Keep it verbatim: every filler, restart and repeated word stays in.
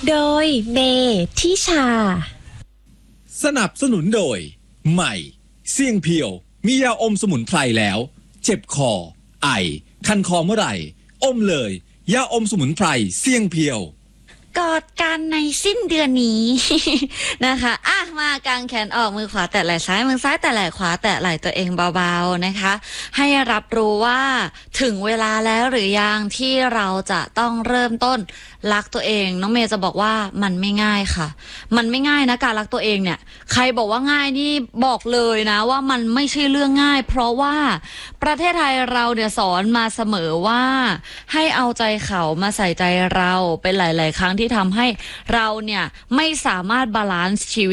โดยเบทิชาสนับสนุนโดยใหม่เสี่ยงเพียวมียาอมสมุนไพรแล้วเจ็บคอไอคันคอเมื่อไหร่อมเลยยาอมสมุนไพรเสี่ยงเพียวกอดกันในสิ้นเดือนนี้ นะคะอ่ะมากางแขนออกมือขวาแตะไหล่ซ้ายมือซ้ายแตะไหล่ขวาแตะไหล่ตัวเองเบาๆนะคะให้รับรู้ว่าถึงเวลาแล้วหรือยังที่เราจะต้องเริ่มต้นรักตัวเองน้องเมย์จะบอกว่ามันไม่ง่ายค่ะมันไม่ง่ายนะการรักตัวเองเนี่ยใครบอกว่าง่ายนี่บอกเลยนะว่ามันไม่ใช่เรื่องง่ายเพราะว่าประเทศไทยเราเนี่ยสอนมาเสมอว่าให้เอาใจเขามาใส่ใจเราเป็นหลายๆครั้งที่ทำให้เราเนี่ยไม่สามารถบาลานซ์ชีวิต